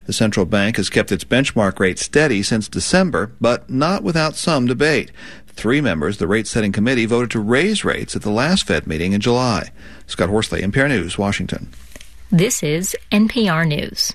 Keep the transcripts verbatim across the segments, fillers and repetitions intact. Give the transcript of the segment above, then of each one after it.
The central bank has kept its benchmark rate steady since December, but not without some debate. Three members of the rate-setting committee voted to raise rates at the last Fed meeting in July. Scott Horsley, N P R News, Washington. This is N P R News.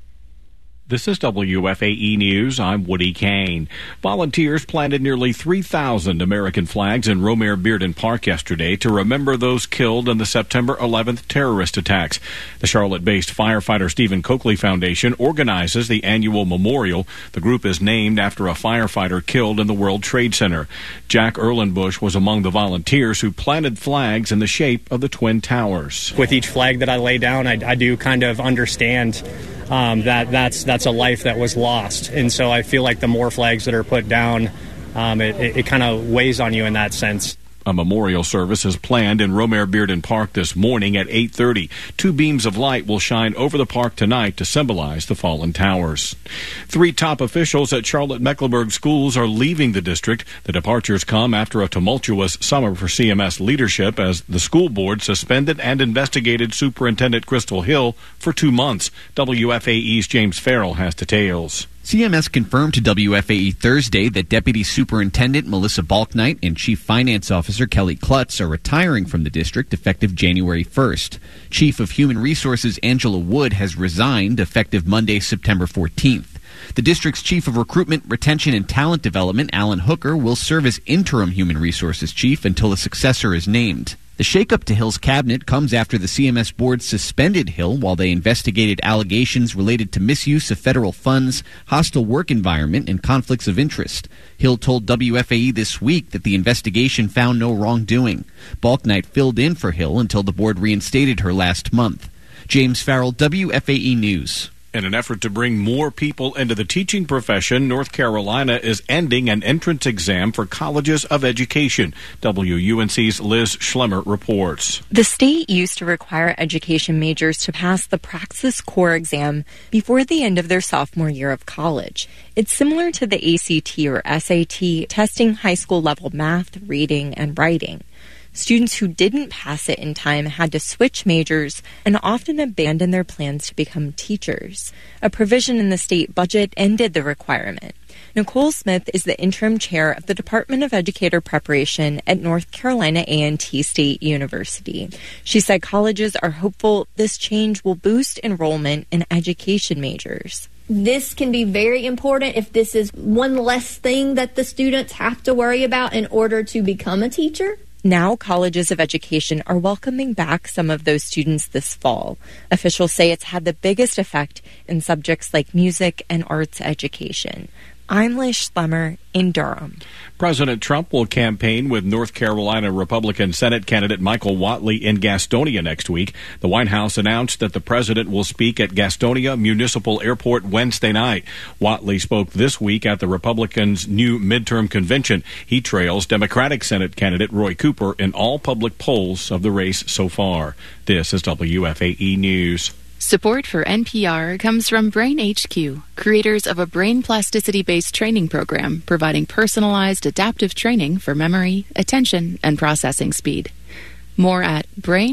This is W F A E News. I'm Woody Kane. Volunteers planted nearly three thousand American flags in Romare Bearden Park yesterday to remember those killed in the September eleventh terrorist attacks. The Charlotte-based firefighter Stephen Coakley Foundation organizes the annual memorial. The group is named after a firefighter killed in the World Trade Center. Jack Erlenbush was among the volunteers who planted flags in the shape of the Twin Towers. With each flag that I lay down, I, I do kind of understand Um, that that's that's a life that was lost, and so I feel like the more flags that are put down, um, it, it, it kind of weighs on you in that sense. A memorial service is planned in Romare Bearden Park this morning at eight thirty. Two beams of light will shine over the park tonight to symbolize the fallen towers. Three top officials at Charlotte-Mecklenburg schools are leaving the district. The departures come after a tumultuous summer for C M S leadership as the school board suspended and investigated Superintendent Crystal Hill for two months. W F A E's James Farrell has details. C M S confirmed to W F A E Thursday that Deputy Superintendent Melissa Balknight and Chief Finance Officer Kelly Klutz are retiring from the district effective January first. Chief of Human Resources Angela Wood has resigned effective Monday, September fourteenth. The district's Chief of Recruitment, Retention, and Talent Development, Alan Hooker, will serve as interim Human Resources Chief until a successor is named. The shakeup to Hill's cabinet comes after the C M S board suspended Hill while they investigated allegations related to misuse of federal funds, hostile work environment, and conflicts of interest. Hill told W F A E this week that the investigation found no wrongdoing. Balknight filled in for Hill until the board reinstated her last month. James Farrell, W F A E News. In an effort to bring more people into the teaching profession, North Carolina is ending an entrance exam for colleges of education. W U N C's Liz Schlemmer reports. The state used to require education majors to pass the Praxis Core exam before the end of their sophomore year of college. It's similar to the A C T or S A T, testing high school level math, reading, and writing. Students who didn't pass it in time had to switch majors and often abandon their plans to become teachers. A provision in the state budget ended the requirement. Nicole Smith is the interim chair of the Department of Educator Preparation at North Carolina A and T State University. She said colleges are hopeful this change will boost enrollment in education majors. This can be very important if this is one less thing that the students have to worry about in order to become a teacher. Now, colleges of education are welcoming back some of those students this fall. Officials say it's had the biggest effect in subjects like music and arts education. I'm Liz Schlemmer in Durham. President Trump will campaign with North Carolina Republican Senate candidate Michael Whatley in Gastonia next week. The White House announced that the president will speak at Gastonia Municipal Airport Wednesday night. Whatley spoke this week at the Republicans' new midterm convention. He trails Democratic Senate candidate Roy Cooper in all public polls of the race so far. This is W F A E News. Support for N P R comes from Brain H Q, creators of a brain plasticity-based training program providing personalized adaptive training for memory, attention, and processing speed. More at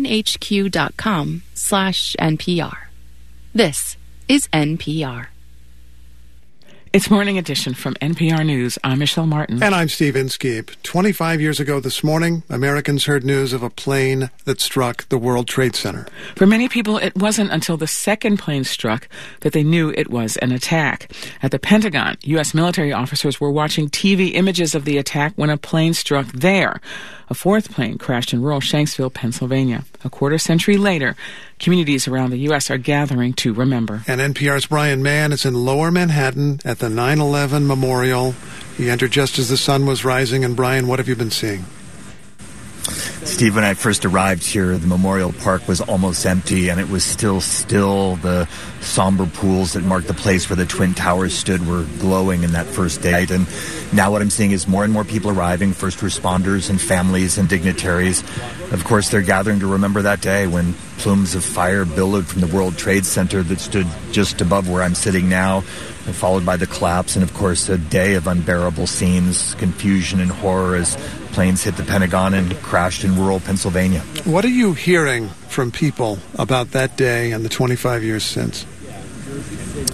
brainhq.com slash NPR. This is N P R. It's Morning Edition from N P R News. I'm Michelle Martin. And I'm Steve Inskeep. twenty-five years ago this morning, Americans heard news of a plane that struck the World Trade Center. For many people, it wasn't until the second plane struck that they knew it was an attack. At the Pentagon, U S military officers were watching T V images of the attack when a plane struck there. A fourth plane crashed in rural Shanksville, Pennsylvania. A quarter century later, communities around the U S are gathering to remember. And N P R's Brian Mann is in Lower Manhattan at the nine eleven Memorial. He entered just as the sun was rising. And Brian, what have you been seeing? Steve, when I first arrived here, the Memorial Park was almost empty, and it was still still. The somber pools that marked the place where the Twin Towers stood were glowing in that first day. And now what I'm seeing is more and more people arriving, first responders and families and dignitaries. Of course, they're gathering to remember that day when plumes of fire billowed from the World Trade Center that stood just above where I'm sitting now, followed by the collapse, and of course a day of unbearable scenes, confusion and horror as planes hit the Pentagon and crashed in rural Pennsylvania. What are you hearing from people about that day and the twenty-five years since?